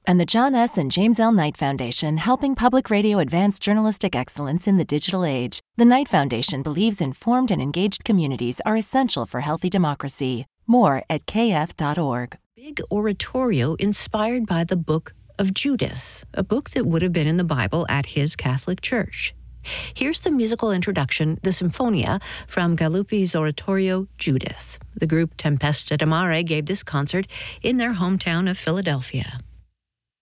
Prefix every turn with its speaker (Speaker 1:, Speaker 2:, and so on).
Speaker 1: And the John S. and James L. Knight Foundation, helping public radio advance journalistic excellence in the digital age. The Knight Foundation believes informed and engaged communities are essential for healthy democracy. More at kf.org.
Speaker 2: Big oratorio inspired by the Book of Judith, a book that would have been in the Bible at his Catholic Church. Here's the musical introduction, the Sinfonia, from Galuppi's oratorio Judith. The group Tempesta de Mare gave this concert in their hometown of Philadelphia.